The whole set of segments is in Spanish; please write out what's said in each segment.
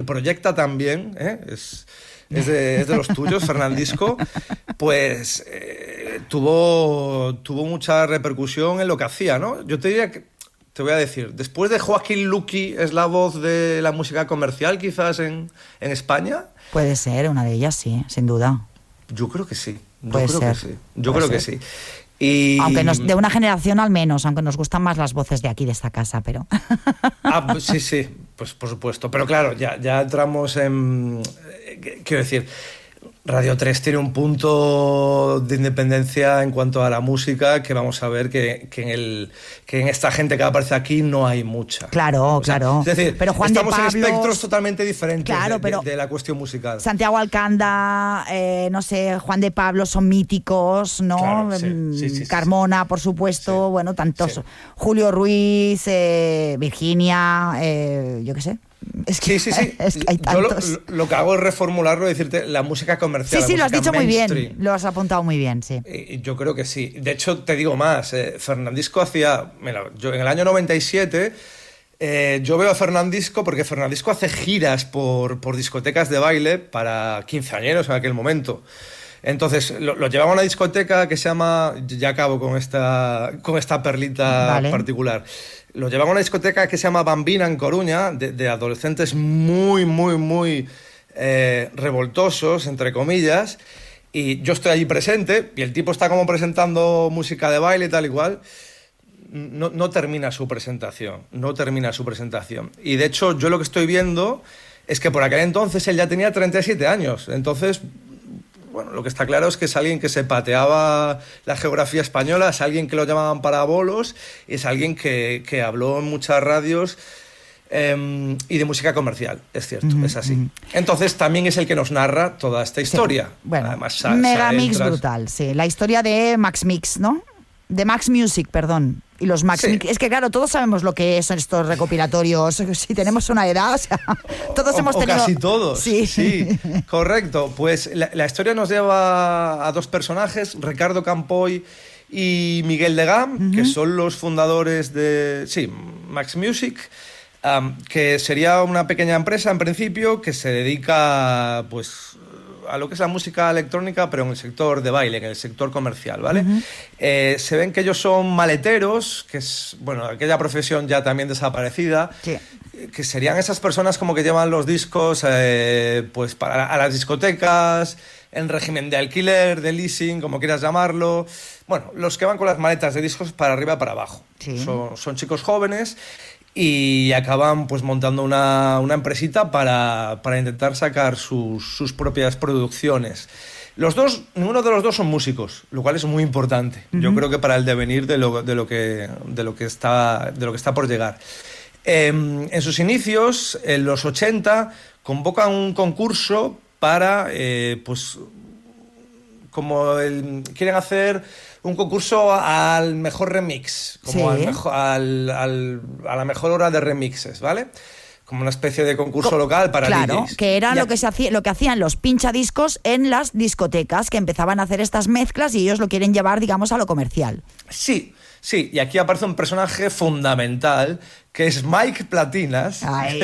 Proyecta también, es de los tuyos, Fernandisco, pues tuvo mucha repercusión en lo que hacía, ¿no? Yo te diría que, te voy a decir, después de Joaquín Luqui, ¿es la voz de la música comercial quizás en España? Puede ser, una de ellas, sí, sin duda. Yo creo que sí. Yo creo que sí. Y... aunque de una generación al menos, aunque nos gustan más las voces de aquí, de esta casa, pero... Pues sí, pues por supuesto. Pero claro, ya entramos en... Quiero decir, Radio 3 tiene un punto de independencia en cuanto a la música que vamos a ver que en esta gente que aparece aquí no hay mucha. Claro. Es decir, pero Juan estamos de Pablos, en espectros totalmente diferentes, claro, de la cuestión musical. Santiago Alcanda, no sé, Juan de Pablos son míticos, ¿no? Claro, sí, Carmona, por supuesto, sí. bueno, tantos. Sí. Julio Ruiz, Virginia, yo qué sé. Es que, sí. es que hay tantos. Yo lo que hago es reformularlo y decirte la música comercial. Sí, lo has dicho mainstream. muy bien, lo has apuntado muy bien, sí. Yo creo que sí. De hecho, te digo más, Fernandisco hacía... Mira, yo en el año 97 yo veo a Fernandisco porque Fernandisco hace giras por discotecas de baile para quinceañeros en aquel momento. Entonces lo llevaba a una discoteca que se llama... Ya acabo con esta perlita particular. Lo llevaba a una discoteca que se llama Bambina en Coruña, de adolescentes muy revoltosos, entre comillas, y yo estoy allí presente, y el tipo está como presentando música de baile y tal igual. No termina su presentación. Y de hecho, yo lo que estoy viendo es que por aquel entonces él ya tenía 37 años. Entonces... Bueno, lo que está claro es que es alguien que se pateaba la geografía española, es alguien que lo llamaban para bolos, es alguien que habló en muchas radios y de música comercial, es cierto, es así. Entonces también es el que nos narra toda esta historia. Sí. Bueno, además, Megamix brutal, sí. La historia de Max Mix, ¿no? De Max Music, perdón. Y los Max Mix. Es que claro, todos sabemos lo que son estos recopilatorios. Si tenemos una edad, o sea, todos hemos tenido... casi todos. Sí, correcto. Pues la historia nos lleva a dos personajes, Ricardo Campoy y Miguel Degam, que son los fundadores de Max Music, que sería una pequeña empresa en principio que se dedica pues a lo que es la música electrónica, pero en el sector de baile, en el sector comercial, ¿vale? Se ven que ellos son maleteros, que es, bueno, aquella profesión ya también desaparecida, que serían esas personas como que llevan los discos pues a las discotecas, en régimen de alquiler, de leasing, como quieras llamarlo. Bueno, los que van con las maletas de discos para arriba y para abajo. Sí. Son chicos jóvenes y acaban pues montando una empresita para intentar sacar sus propias producciones. Ninguno de los dos son músicos, lo cual es muy importante. Yo creo que para el devenir de lo que está por llegar. En sus inicios, en los 80, convocan un concurso para quieren hacer un concurso al mejor remix, como a la mejor hora de remixes, ¿vale? Como una especie de concurso local para DJs. Claro, que era lo que hacían los pinchadiscos en las discotecas, que empezaban a hacer estas mezclas y ellos lo quieren llevar, digamos, a lo comercial. Sí, y aquí aparece un personaje fundamental, que es Mike Platinas,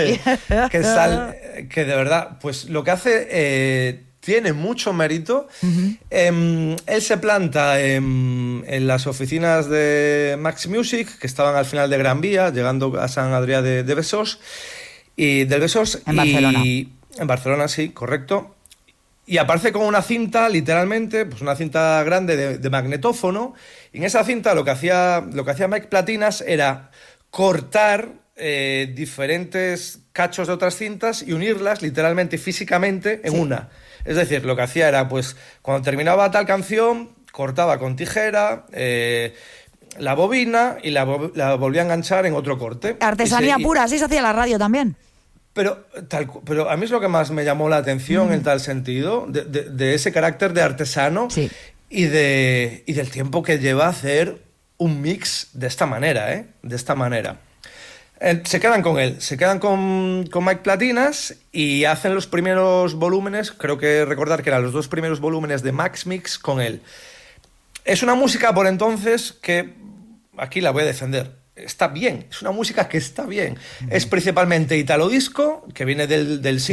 que de verdad, pues lo que hace tiene mucho mérito. Él se planta en las oficinas de Max Music, que estaban al final de Gran Vía, llegando a San Adrià de Besòs, y del Besòs. En Barcelona. En Barcelona, sí, correcto. Y aparece con una cinta, literalmente, pues una cinta grande de magnetófono. Y en esa cinta lo que hacía Mike Platinas era cortar diferentes cachos de otras cintas y unirlas literalmente y físicamente en una. Es decir, lo que hacía era, pues, cuando terminaba tal canción, cortaba con tijera la bobina y la volvía a enganchar en otro corte. Artesanía pura, así se hacía la radio también. Pero a mí es lo que más me llamó la atención en tal sentido, de ese carácter de artesano y del tiempo que lleva a hacer un mix de esta manera, de esta manera. Se quedan con él, se quedan con Mike Platinas y hacen los primeros volúmenes, creo que recordar que eran los 2 primeros volúmenes de Max Mix con él. Es una música por entonces que, aquí la voy a defender, está bien, es una música que está bien. Es principalmente italo disco, que viene del